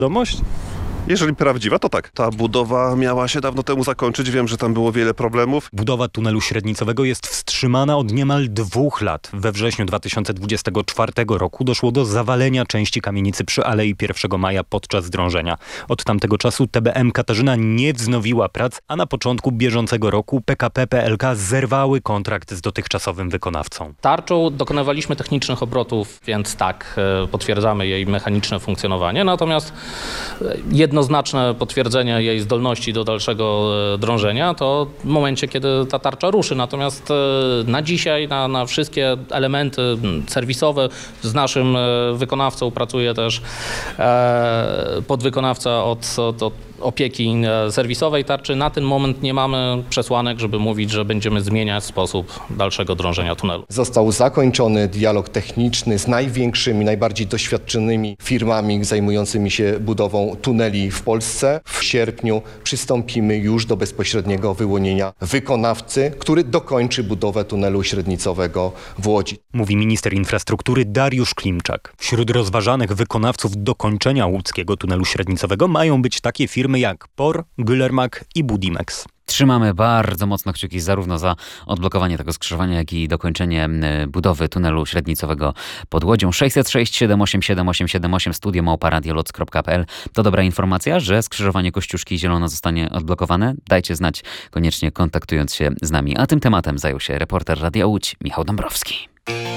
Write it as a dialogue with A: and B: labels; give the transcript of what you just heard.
A: Wiadomość? Jeżeli prawdziwa, to tak. Ta budowa miała się dawno temu zakończyć. Wiem, że tam było wiele problemów.
B: Budowa tunelu średnicowego jest wstrzymana od niemal 2 lat. We wrześniu 2024 roku doszło do zawalenia części kamienicy przy Alei 1 Maja podczas drążenia. Od tamtego czasu TBM Katarzyna nie wznowiła prac, a na początku bieżącego roku PKP PLK zerwały kontrakt z dotychczasowym wykonawcą.
C: Tarczą dokonywaliśmy technicznych obrotów, więc tak, potwierdzamy jej mechaniczne funkcjonowanie, natomiast jednoznaczne potwierdzenie jej zdolności do dalszego drążenia to w momencie, kiedy ta tarcza ruszy. Natomiast na dzisiaj, na wszystkie elementy serwisowe z naszym wykonawcą pracuje też podwykonawca od opieki serwisowej tarczy. Na ten moment nie mamy przesłanek, żeby mówić, że będziemy zmieniać sposób dalszego drążenia tunelu.
D: Został zakończony dialog techniczny z największymi, najbardziej doświadczonymi firmami zajmującymi się budową tuneli w Polsce. W sierpniu przystąpimy już do bezpośredniego wyłonienia wykonawcy, który dokończy budowę tunelu średnicowego w Łodzi.
B: Mówi minister infrastruktury Dariusz Klimczak. Wśród rozważanych wykonawców dokończenia łódzkiego tunelu średnicowego mają być takie firmy jak POR, Gülermak i Budimex.
E: Trzymamy bardzo mocno kciuki zarówno za odblokowanie tego skrzyżowania, jak i dokończenie budowy tunelu średnicowego pod Łodzią. 606 787 878 studio@radioloc.pl. To dobra informacja, że skrzyżowanie Kościuszki Zielona zostanie odblokowane. Dajcie znać, koniecznie kontaktując się z nami. A tym tematem zajął się reporter Radia Łódź Michał Dąbrowski.